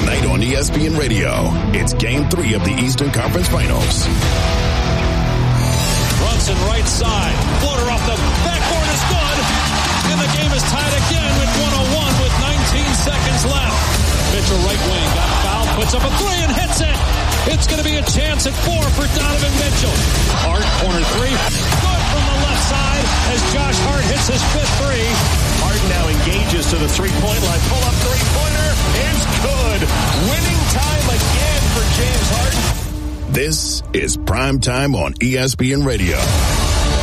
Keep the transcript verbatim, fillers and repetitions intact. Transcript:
Tonight on E S P N Radio, it's Game three of the Eastern Conference Finals. Brunson right side. Floater off the backboard is good. And the game is tied again with one oh one with nineteen seconds left. Mitchell right wing. Got fouled. Puts up a three and hits it. It's going to be a chance at four for Donovan Mitchell. Hart, corner three. Good from the left side as Josh Hart hits his fifth three. Harden now engages to the three-point line. Pull up three-pointer is good. Winning time again for James Harden. This is Prime Time on E S P N Radio.